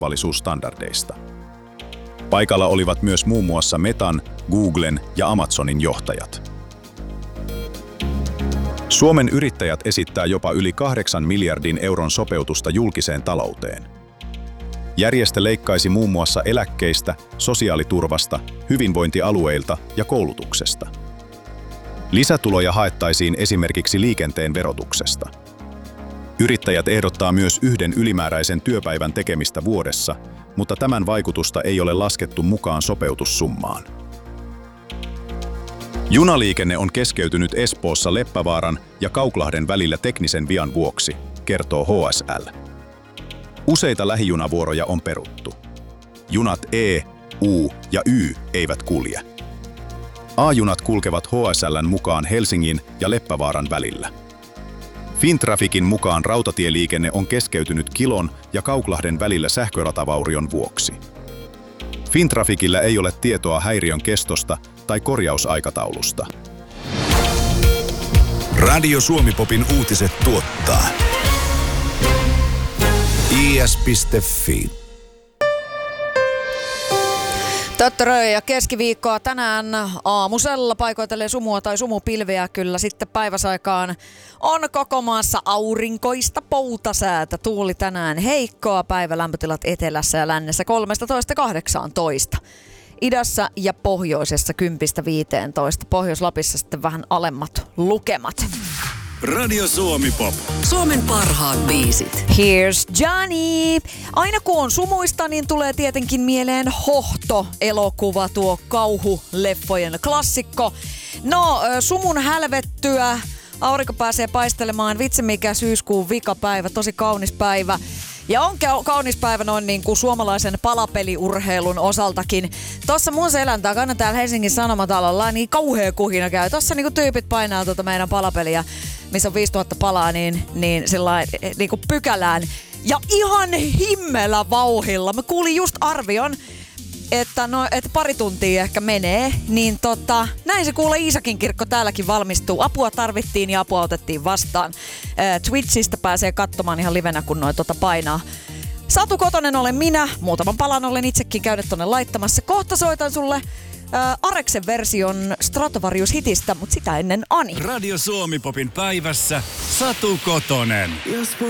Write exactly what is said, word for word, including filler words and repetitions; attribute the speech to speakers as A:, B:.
A: turvallisuusstandardeista. Paikalla olivat myös muun muassa Metan, Googlen ja Amazonin johtajat. Suomen yrittäjät esittää jopa yli kahdeksan miljardin euron sopeutusta julkiseen talouteen. Järjestö leikkaisi muun muassa eläkkeistä, sosiaaliturvasta, hyvinvointialueilta ja koulutuksesta. Lisätuloja haettaisiin esimerkiksi liikenteen verotuksesta. Yrittäjät ehdottaa myös yhden ylimääräisen työpäivän tekemistä vuodessa, mutta tämän vaikutusta ei ole laskettu mukaan sopeutussummaan. Junaliikenne on keskeytynyt Espoossa Leppävaaran ja Kauklahden välillä teknisen vian vuoksi, kertoo H S L. Useita lähijunavuoroja on peruttu. Junat E, U ja Y eivät kulje. A-junat kulkevat H S L:n mukaan Helsingin ja Leppävaaran välillä. Fintraficin mukaan rautatieliikenne on keskeytynyt Kilon ja Kauklahden välillä sähköratavaurion vuoksi. Fintraficillä ei ole tietoa häiriön kestosta tai korjausaikataulusta.
B: Radio Suomi-popin uutiset tuottaa i s piste f i.
C: Töttörö ja keskiviikkoa tänään aamusella paikoitellen sumua tai sumupilveä kyllä sitten päiväsaikaan on koko maassa aurinkoista poutasäätä. Tuuli tänään heikkoa, päivälämpötilat etelässä ja lännessä kolmetoista kahdeksantoista. Idässä ja pohjoisessa kymmenestä viiteentoista. Pohjois-Lapissa sitten vähän alemmat lukemat.
B: Radio Suomi-pop.
D: Suomen parhaat biisit.
C: Here's Johnny. Aina kun on sumuista, niin tulee tietenkin mieleen Hohto-elokuva, tuo kauhuleffojen klassikko. No, sumun hälvettyä. Aurinko pääsee paistelemaan. Vitsi mikä syyskuun vikapäivä, tosi kaunis päivä. Ja on kaunis päivä noin niin kuin suomalaisen palapeliurheilun osaltakin. Tuossa mun selän takana täällä Helsingin Sanomatalolla niin kauhea kuhina käy. Tuossa niin kuin tyypit painaa tuota meidän palapeliä, missä on viisituhatta palaa, niin, niin sillä niin kuin pykälään. Ja ihan himmellä vauhilla. Mä kuulin just arvion, että, no, että pari tuntia ehkä menee, niin tota, näin se kuulee Iisakin kirkko täälläkin valmistuu. Apua tarvittiin ja apua otettiin vastaan. Ää, Twitchistä pääsee katsomaan ihan livenä, kun noin tota painaa. Satu Kotonen olen minä, muutaman palan olen itsekin käynyt tonne laittamassa. Kohta soitan sulle ää, Areksen version Stratovarius-hitistä, mutta sitä ennen Ani.
B: Radio Suomi-popin päivässä Satu Kotonen.